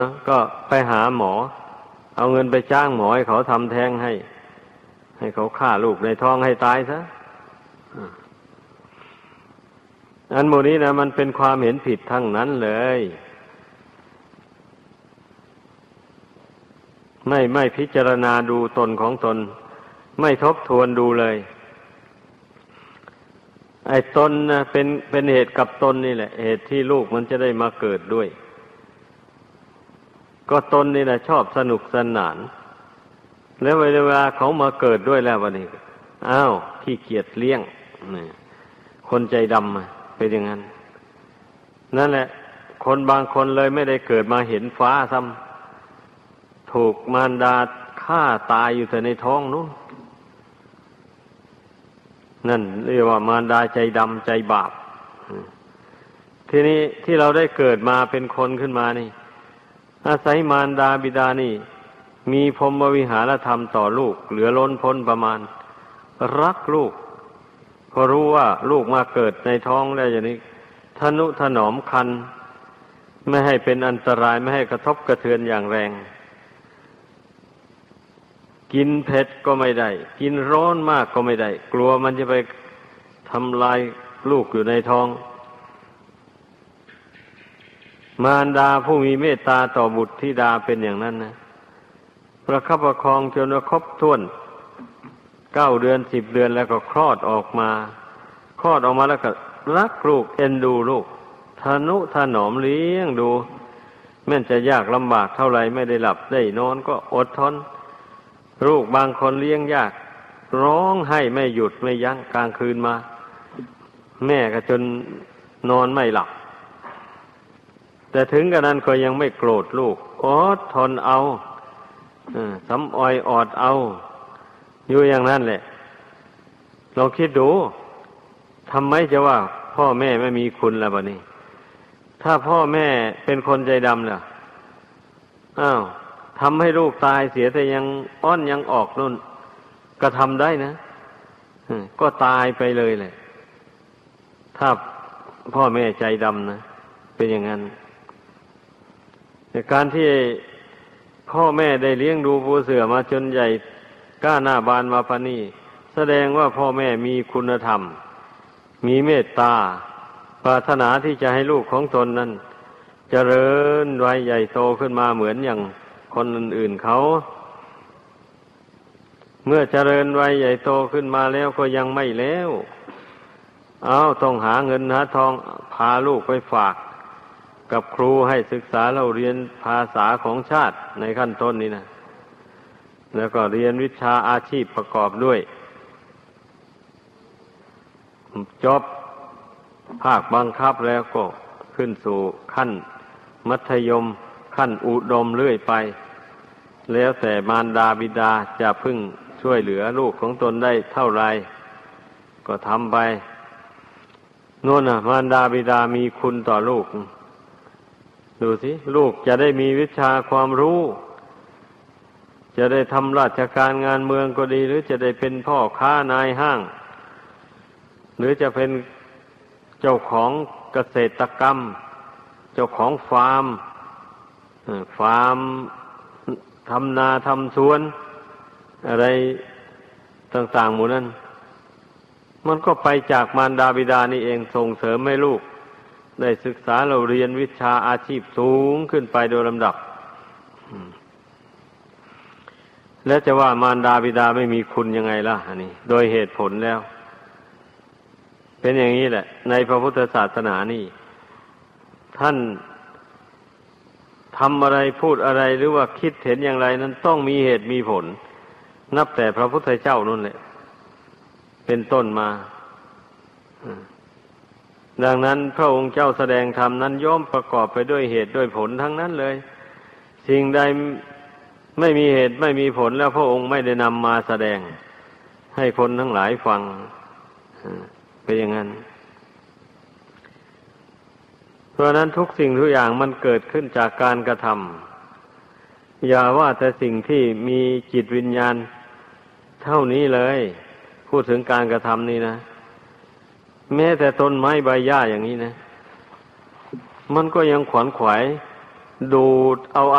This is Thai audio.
ก็ไปหาหมอเอาเงินไปจ้างหมอให้เขาทำแท้งให้เขาฆ่าลูกในท้องให้ตายซะอันโมนี้นะมันเป็นความเห็นผิดทั้งนั้นเลยไม่พิจารณาดูตนของตนไม่ทบทวนดูเลยไอ้ตนนะเป็นเหตุกับตนนี่แหละเหตุที่ลูกมันจะได้มาเกิดด้วยก็ตนนี่แหละชอบสนุกสนานแล้วเวลาเขามาเกิดด้วยแล้ววันนี้อ้าวขี้เกียจเลี้ยงคนใจดำเป็นอย่างนั้นนั่นแหละคนบางคนเลยไม่ได้เกิดมาเห็นฟ้าซ้ำถูกมารดาฆ่าตายอยู่แต่ในท้องนู้นนั่นเรียกว่ามารดาใจดำใจบาปทีนี้ที่เราได้เกิดมาเป็นคนขึ้นมานี่อาศัยมารดาบิดานี่มีพรหมวิหารธรรมต่อลูกเหลือล้นพ้นประมาณรักลูกพอรู้ว่าลูกมาเกิดในท้องแล้วอย่างนี้ทนุถนอมคันไม่ให้เป็นอันตรายไม่ให้กระทบกระเทือนอย่างแรงกินเผ็ดก็ไม่ได้กินร้อนมากก็ไม่ได้กลัวมันจะไปทำลายลูกอยู่ในท้องมารดาผู้มีเมตตาต่อบุตรธิดาเป็นอย่างนั้นนะประคับประคองจนครบถ้วน9 เดือน10 เดือนแล้วก็คลอดออกมาแล้วก็รักลูกเอ็นดูลูกทนุถนอมเลี้ยงดูแม้จะยากลำบากเท่าไรไม่ได้หลับได้นอนก็อดทนลูกบางคนเลี้ยงยากร้องไห้ไม่หยุดไม่ยั้งกลางคืนมาแม่ก็จนนอนไม่หลับแต่ถึงกระนั้นก็ยังไม่โกรธลูกอดทนเอาสำออยอดเอาอยู่อย่างนั้นแหละลองคิดดูทำไมจะว่าพ่อแม่ไม่มีคุณล่ะบัดนี้ถ้าพ่อแม่เป็นคนใจดำล่ะทำให้ลูกตายเสียแต่ยังอ้อนยังออกนู่นก็ทำได้นะก็ตายไปเลยแหละถ้าพ่อแม่ใจดำนะเป็นอย่างนั้นในการที่พ่อแม่ได้เลี้ยงดูปูเสือมาจนใหญ่ก้าหน้าบานมาปานนี้แสดงว่าพ่อแม่มีคุณธรรมมีเมตตาปรารถนาที่จะให้ลูกของตนนั้นเจริญวัยใหญ่โตขึ้นมาเหมือนอย่างคนอื่นๆเขาเมื่อเจริญวัยใหญ่โตขึ้นมาแล้วก็ยังไม่แล้วต้องหาเงินหาทองพาลูกไปฝากกับครูให้ศึกษาเราเรียนภาษาของชาติในขั้นต้นนี้นะแล้วก็เรียนวิชาอาชีพประกอบด้วยจบภาคบังคับแล้วก็ขึ้นสู่ขั้นมัธยมขั้นอุดมเรื่อยไปแล้วแต่มารดาบิดาจะพึ่งช่วยเหลือลูกของตนได้เท่าไรก็ทำไปโน่นมารดาบิดามีคุณต่อลูกดูสิลูกจะได้มีวิชาความรู้จะได้ทำราชการงานเมืองก็ดีหรือจะได้เป็นพ่อค้านายห้างหรือจะเป็นเจ้าของเกษตรกรรมเจ้าของฟาร์มทำนาทำสวนอะไรต่างๆหมู่นั้นมันก็ไปจากมารดาบิดานี่เองส่งเสริมให้ลูกได้ศึกษาเราเรียนวิชาอาชีพสูงขึ้นไปโดยลำดับแล้วจะว่ามารดาบิดาไม่มีคุณยังไงล่ะอันนี้โดยเหตุผลแล้วเป็นอย่างนี้แหละในพระพุทธศาสนานี่ท่านทำอะไรพูดอะไรหรือว่าคิดเห็นอย่างไรนั้นต้องมีเหตุมีผลนับแต่พระพุทธเจ้านั่นแหละเป็นต้นมาดังนั้นพระองค์เจ้าแสดงธรรมนั้นย่อมประกอบไปด้วยเหตุด้วยผลทั้งนั้นเลยสิ่งใดไม่มีเหตุไม่มีผลแล้วพระองค์ไม่ได้นำมาแสดงให้คนทั้งหลายฟังเป็นอย่างนั้นเพราะนั้นทุกสิ่งทุกอย่างมันเกิดขึ้นจากการกระทำอย่าว่าแต่สิ่งที่มีจิตวิญญาณเท่านี้เลยพูดถึงการกระทำนี่นะแม้แต่ต้นไม้ใบหญ้าอย่างนี้นะมันก็ยังขวนขวายดูดเอา